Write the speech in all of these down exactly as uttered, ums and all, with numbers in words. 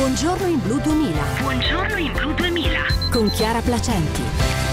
Buongiorno in Blu duemila. Buongiorno in Blu duemila. Con Chiara Placenti.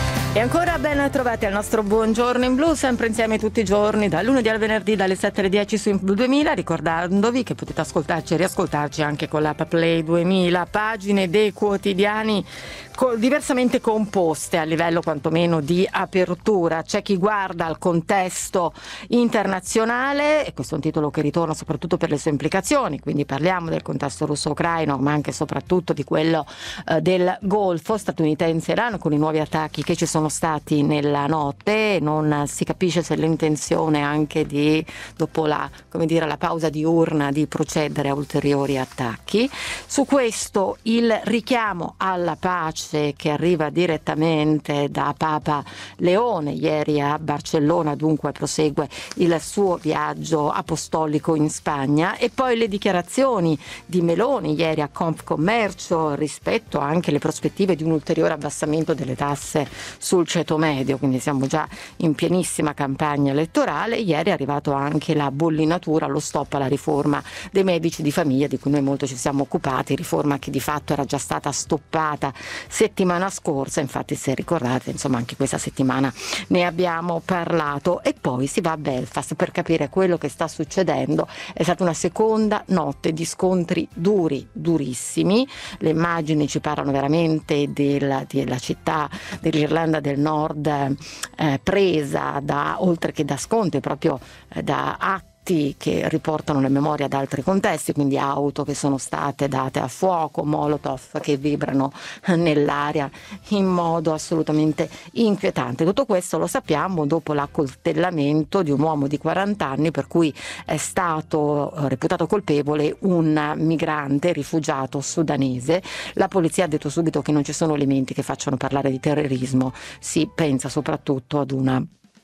E ancora ben trovati al nostro Buongiorno in Blu, sempre insieme tutti i giorni, dal lunedì al venerdì dalle sette alle dieci su Blu duemila, ricordandovi che potete ascoltarci e riascoltarci anche con l'app Play duemila, pagine dei quotidiani diversamente composte a livello quantomeno di apertura. C'è chi guarda al contesto internazionale, e questo è un titolo che ritorna soprattutto per le sue implicazioni, quindi parliamo del contesto russo-ucraino, ma anche e soprattutto di quello eh, del Golfo statunitense-Iran, con i nuovi attacchi che ci sono stati nella notte. Non si capisce se l'intenzione anche di, dopo la, come dire, la pausa diurna, di procedere a ulteriori attacchi. Su questo il richiamo alla pace che arriva direttamente da Papa Leone ieri a Barcellona, dunque prosegue il suo viaggio apostolico in Spagna, e poi le dichiarazioni di Meloni ieri a Confcommercio rispetto anche alle prospettive di un ulteriore abbassamento delle tasse sul ceto medio, quindi siamo già in pienissima campagna elettorale. Ieri è arrivato anche la bollinatura, lo stop alla riforma dei medici di famiglia, di cui noi molto ci siamo occupati, riforma che di fatto era già stata stoppata settimana scorsa. Infatti, se ricordate, insomma, anche questa settimana ne abbiamo parlato. E poi si va a Belfast per capire quello che sta succedendo. È stata una seconda notte di scontri duri, durissimi. Le immagini ci parlano veramente della, della città dell'Irlanda del Nord eh, presa da, oltre che da scontri, proprio eh, da atti che riportano le memorie ad altri contesti, quindi auto che sono state date a fuoco, molotov che vibrano nell'aria in modo assolutamente inquietante. Tutto questo lo sappiamo dopo l'accoltellamento di un uomo di quaranta anni, per cui è stato reputato colpevole un migrante rifugiato sudanese. La polizia ha detto subito che non ci sono elementi che facciano parlare di terrorismo, si pensa soprattutto ad una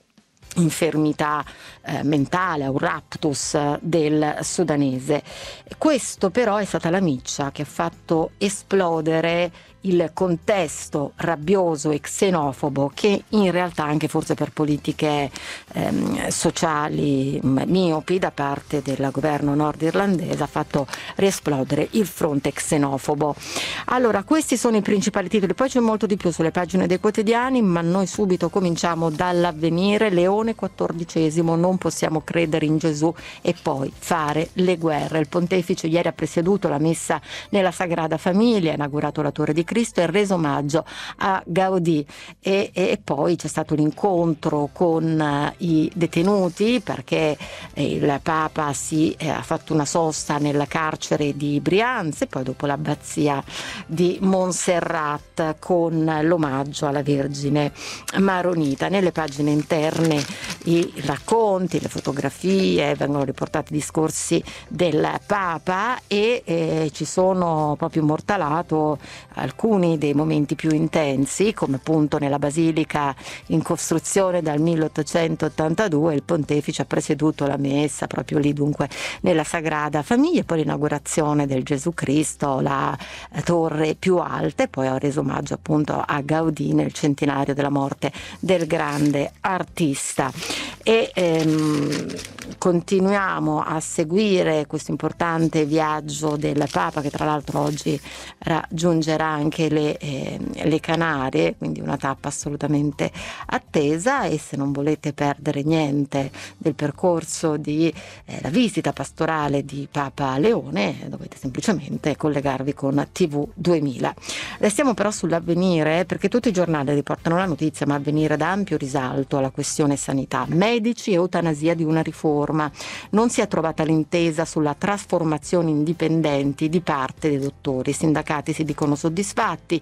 infermità eh, mentale, a un raptus del sudanese. Questo però è stata la miccia che ha fatto esplodere il contesto rabbioso e xenofobo che in realtà, anche forse per politiche ehm, sociali miopi da parte del governo nordirlandese, ha fatto riesplodere il fronte xenofobo. Allora, questi sono i principali titoli, poi c'è molto di più sulle pagine dei quotidiani, ma noi subito cominciamo dall'Avvenire. Leone quattordicesimo, non possiamo credere in Gesù e poi fare le guerre. Il pontefice ieri ha presieduto la messa nella Sagrada Famiglia, ha inaugurato la Torre di Cristo e reso omaggio a Gaudì, e, e poi c'è stato l'incontro con uh, i detenuti, perché eh, il Papa si eh, ha fatto una sosta nel carcere di Brianza e poi dopo l'abbazia di Montserrat con l'omaggio alla Vergine Maronita. Nelle pagine interne i racconti, le fotografie, vengono riportati discorsi del Papa e eh, ci sono proprio immortalato alcuni dei momenti più intensi, come appunto nella basilica in costruzione dal milleottocentottantadue il pontefice ha presieduto la messa proprio lì, dunque nella Sagrada Famiglia, e poi l'inaugurazione del Gesù Cristo, la torre più alta, e poi ha reso omaggio appunto a Gaudì nel centenario della morte del grande artista. E ehm, continuiamo a seguire questo importante viaggio del Papa, che tra l'altro oggi raggiungerà anche le, eh, le Canarie, quindi una tappa assolutamente attesa. E se non volete perdere niente del percorso di eh, la visita pastorale di Papa Leone, dovete semplicemente collegarvi con T V duemila. Restiamo però sull'Avvenire, perché tutti i giornali riportano la notizia, ma Avvenire dà ampio risalto alla questione sanità. Medici e eutanasia di una riforma. Non si è trovata l'intesa sulla trasformazione indipendenti di parte dei dottori. I sindacati si dicono soddisfatti,